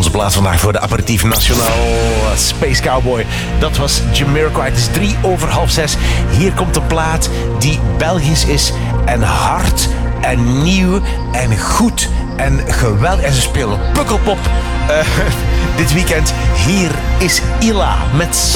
Onze plaats vandaag voor de Aperitief Nationaal. Space Cowboy. Dat was Jamiroquai. Het is 6:03. Hier komt een plaat die Belgisch is en hard en nieuw en goed en geweldig. En ze spelen pukkelpop dit weekend. Hier is Ila met